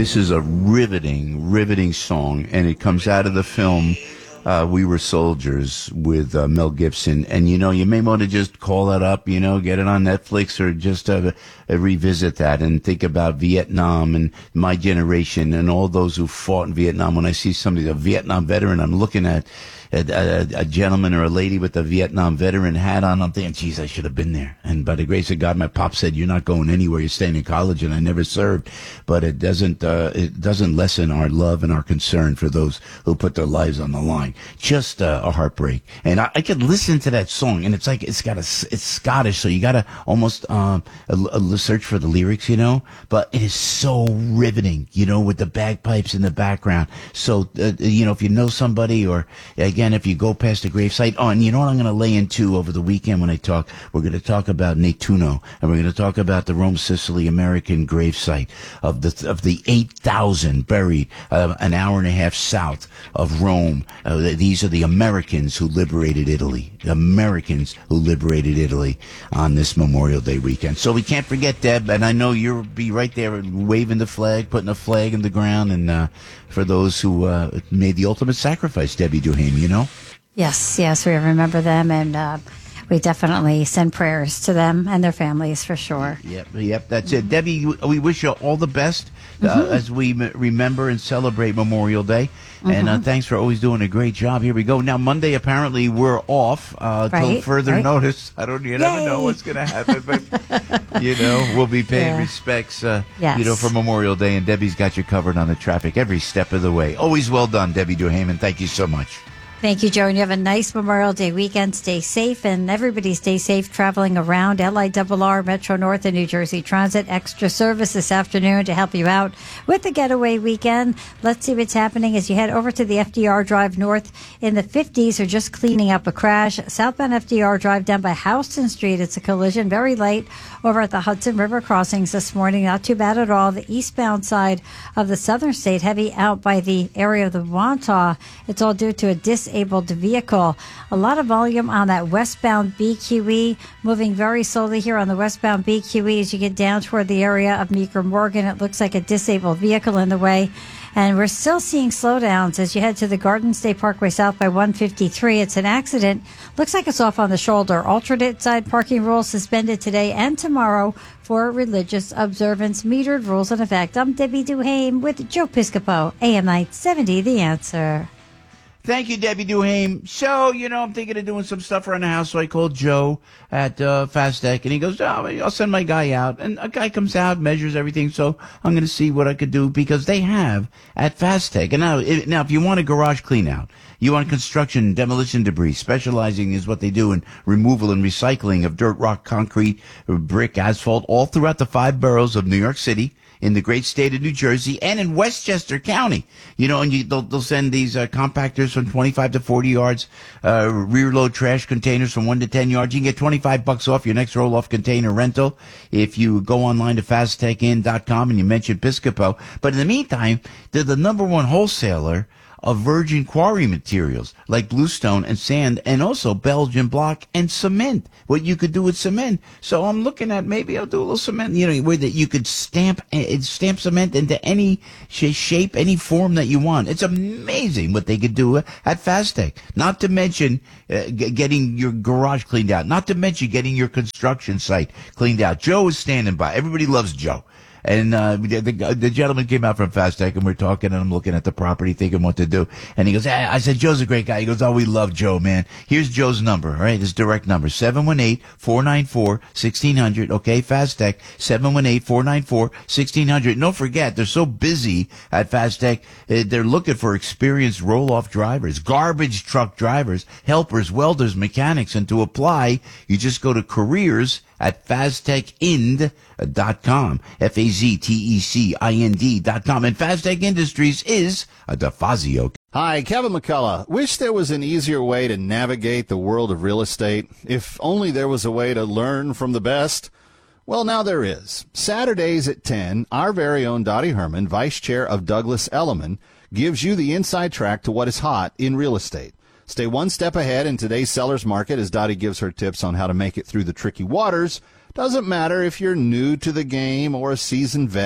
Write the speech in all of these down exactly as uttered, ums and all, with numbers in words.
This is a riveting, riveting song, and it comes out of the film uh, We Were Soldiers with uh, Mel Gibson. And, you know, you may want to just call that up, you know, get it on Netflix or just uh, uh, revisit that and think about Vietnam and my generation and all those who fought in Vietnam. When I see somebody, a Vietnam veteran, I'm looking at A, a, a gentleman or a lady with a Vietnam veteran hat on. I'm thinking, geez, I should have been there. And by the grace of God, my pop said, "You're not going anywhere. You're staying in college." And I never served. But it doesn't, uh, it doesn't lessen our love and our concern for those who put their lives on the line. Just uh, a heartbreak. And I, I could listen to that song, and it's like it's got a, it's Scottish, so you got to almost um, a, a search for the lyrics, you know. But it is so riveting, you know, with the bagpipes in the background. So uh, you know, if you know somebody, or again. Again, if you go past the gravesite, oh, and you know what I'm going to lay into over the weekend when I talk? We're going to talk about Nettuno, and we're going to talk about the Rome, Sicily American gravesite of the of the eight thousand buried uh, an hour and a half south of Rome. Uh, these are the Americans who liberated Italy. The Americans who liberated Italy on this Memorial Day weekend. So we can't forget, Deb, and I know you'll be right there waving the flag, putting a flag in the ground, and uh, for those who uh, made the ultimate sacrifice, Debbie Duhame, you know? Yes, yes, we remember them, and uh, we definitely send prayers to them and their families for sure. Yep, yep, that's it. Debbie, we wish you all the best uh, mm-hmm. as we m- remember and celebrate Memorial Day. Mm-hmm. And uh, thanks for always doing a great job. Here we go. Now, Monday, apparently, we're off uh, right, till further right. notice. I don't, you never Yay. know what's going to happen, but, you know, we'll be paying yeah. respects, uh, yes. you know, for Memorial Day. And Debbie's got you covered on the traffic every step of the way. Always well done, Debbie Duhame. Thank you so much. Thank you, Joe. And you have a nice Memorial Day weekend. Stay safe, and everybody stay safe traveling around. L I R R, Metro North, and New Jersey Transit extra service this afternoon to help you out with the getaway weekend. Let's see what's happening as you head over to the F D R Drive North in the fifties. Are just cleaning up a crash. Southbound F D R Drive down by Houston Street. It's a collision very late over at the Hudson River crossings this morning. Not too bad at all. The eastbound side of the Southern State, heavy out by the area of the Wantagh. It's all due to a disabled vehicle. A lot of volume on that westbound B Q E, moving very slowly here on the westbound B Q E as you get down toward the area of Meeker Morgan. It looks like a disabled vehicle in the way. And we're still seeing slowdowns as you head to the Garden State Parkway south by one fifty-three. It's an accident. Looks like it's off on the shoulder. Alternate side parking rules suspended today and tomorrow for religious observance. Metered rules in effect. I'm Debbie Duhame with Joe Piscopo, A M nine seventy, The Answer. Thank you, Debbie Duhame. So, you know, I'm thinking of doing some stuff around the house. So I called Joe at uh, Fastech, and he goes, "Oh, I'll send my guy out." And a guy comes out, measures everything. So I'm going to see what I could do, because they have at Fastech. And now, it, now, if you want a garage clean out, you want construction, demolition debris, specializing is what they do in removal and recycling of dirt, rock, concrete, brick, asphalt, all throughout the five boroughs of New York City, in the great state of New Jersey, and in Westchester County. You know, and you, they'll, they'll send these uh, compactors from twenty-five to forty yards, uh, rear load trash containers from one to ten yards. You can get twenty-five bucks off your next roll-off container rental if you go online to fast tech in dot com and you mention Piscopo. But in the meantime, they're the number one wholesaler of virgin quarry materials like bluestone and sand, and also Belgian block and cement, what you could do with cement. So I'm looking at, maybe I'll do a little cement, you know, where that you could stamp stamp cement into any shape, any form that you want. It's amazing what they could do at Fastech. Not to mention uh, g- getting your garage cleaned out. Not to mention getting your construction site cleaned out. Joe is standing by. Everybody loves Joe. And uh, the, the gentleman came out from Fastech, and we're talking, and I'm looking at the property, thinking what to do. And he goes, ah, I said, Joe's a great guy. He goes, oh, we love Joe, man. Here's Joe's number, all right? His direct number, seven one eight, four nine four, one six zero zero, okay? Fastech, seven one eight, four nine four, one six zero zero. Don't forget, they're so busy at Fastech, uh, they're looking for experienced roll-off drivers, garbage truck drivers, helpers, welders, mechanics. And to apply, you just go to careers at fastech ind dot com, F A Z T E C I N D dot com. And Fastech Industries is a DeFazio. Hi, Kevin McCullough. Wish there was an easier way to navigate the world of real estate. If only there was a way to learn from the best. Well, now there is. Saturdays at ten, our very own Dottie Herman, Vice Chair of Douglas Elliman, gives you the inside track to what is hot in real estate. Stay one step ahead in today's seller's market as Dottie gives her tips on how to make it through the tricky waters. Doesn't matter if you're new to the game or a seasoned vet.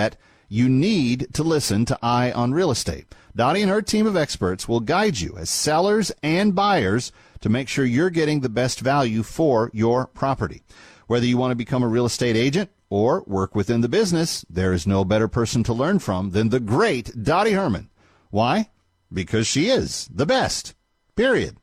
you need to listen to Eye on Real Estate. Dottie and her team of experts will guide you as sellers and buyers to make sure you're getting the best value for your property. Whether you want to become a real estate agent or work within the business, there is no better person to learn from than the great Dottie Herman. Why? Because she is the best. Period.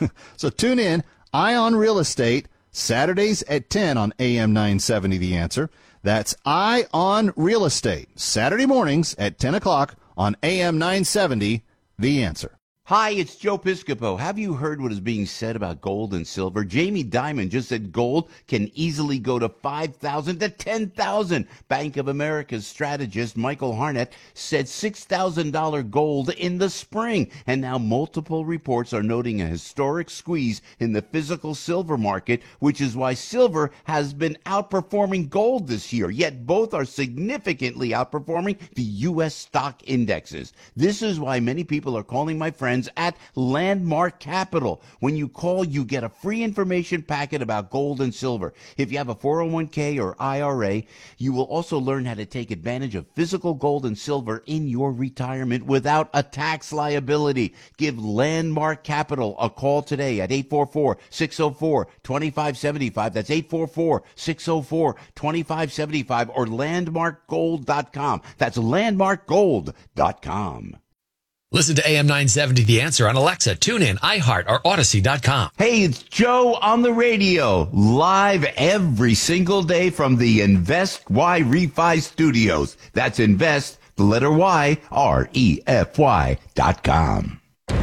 So tune in, Eye on Real Estate, Saturdays at ten on A M nine seventy, The Answer. That's Eye on Real Estate, Saturday mornings at ten o'clock on A M nine seventy, The Answer. Hi, it's Joe Piscopo. Have you heard what is being said about gold and silver? Jamie Dimon just said gold can easily go to five thousand to ten thousand. Bank of America's strategist Michael Harnett said six thousand dollars gold in the spring. And now multiple reports are noting a historic squeeze in the physical silver market, which is why silver has been outperforming gold this year. Yet both are significantly outperforming the U S stock indexes. This is why many people are calling my friends at Landmark Capital. When you call, you get a free information packet about gold and silver. If you have a four oh one k or I R A, you will also learn how to take advantage of physical gold and silver in your retirement without a tax liability. Give Landmark Capital a call today at eight four four, six oh four, two five seven five. That's eight four four, six oh four, two five seven five or landmark gold dot com. That's landmark gold dot com. Listen to A M nine seventy The Answer on Alexa, TuneIn, iHeart, or Odyssey dot com. Hey, it's Joe on the radio, live every single day from the Invest Y Refi Studios. That's Invest, the letter Y, R E F Y dot com.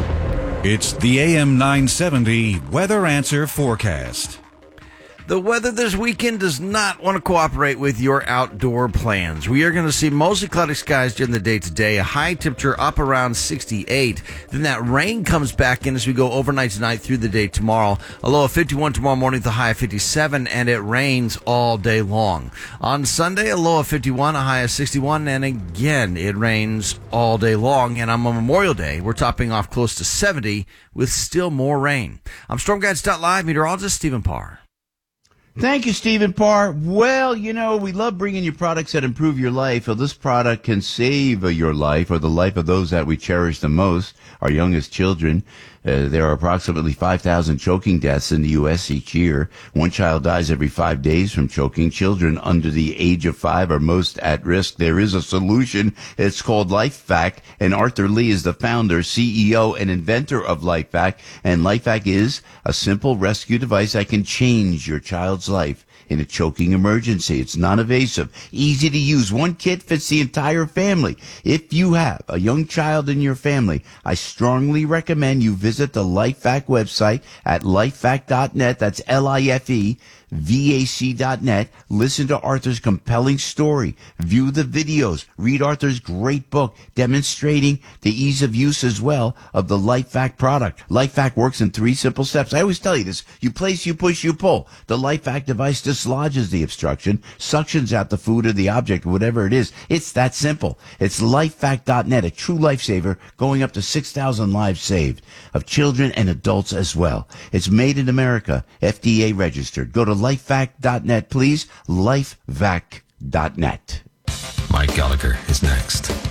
It's the A M nine seventy Weather Answer Forecast. The weather this weekend does not want to cooperate with your outdoor plans. We are going to see mostly cloudy skies during the day today, a high temperature up around sixty-eight. Then that rain comes back in as we go overnight tonight through the day tomorrow. A low of fifty-one tomorrow morning, the high of fifty-seven, and it rains all day long. On Sunday, a low of fifty-one, a high of sixty-one, and again, it rains all day long. And on Memorial Day, we're topping off close to seventy with still more rain. I'm Storm Guides dot live meteorologist Stephen Parr. Thank you, Stephen Parr. Well, you know, we love bringing you products that improve your life. Well, this product can save your life or the life of those that we cherish the most, our youngest children. Uh, there are approximately five thousand choking deaths in the U S each year. One child dies every five days from choking. Children under the age of five are most at risk. There is a solution. It's called LifeVac, and Arthur Lee is the founder, C E O, and inventor of LifeVac. And LifeVac is a simple rescue device that can change your child's life in a choking emergency. It's non-invasive, easy to use. One kit fits the entire family. If you have a young child in your family, I strongly recommend you visit the LifeVac website at lifevac dot net. That's L I F E V A C dot net. Listen to Arthur's compelling story. View the videos. Read Arthur's great book demonstrating the ease of use as well of the LifeVac product. LifeVac works in three simple steps. I always tell you this. You place, you push, you pull. The LifeVac device dislodges the obstruction, suctions out the food or the object, whatever it is. It's that simple. It's lifevac dot net, a true lifesaver, going up to six thousand lives saved of children and adults as well. It's made in America, F D A registered. Go to lifevac dot net, please. lifevac dot net. Mike Gallagher is next.